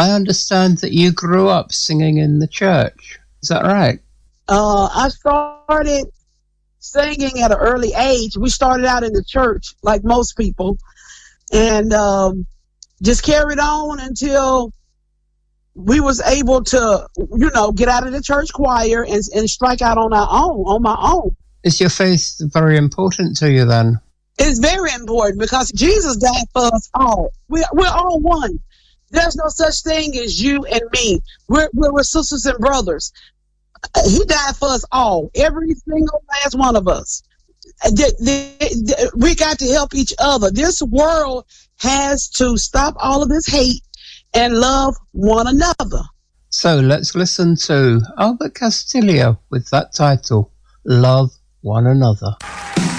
I understand that you grew up singing in the church. Is that right? I started singing at an early age. We started out in the church like most people, and just carried on until we was able to, get out of the church choir and strike out on my own. Is your faith very important to you then? It's very important because Jesus died for us all. We're all one. There's no such thing as you and me. We're sisters and brothers. He died for us all, every single last one of us. We got to help each other. This world has to stop all of this hate and love one another. So let's listen to Albert Castillo with that title, Love One Another.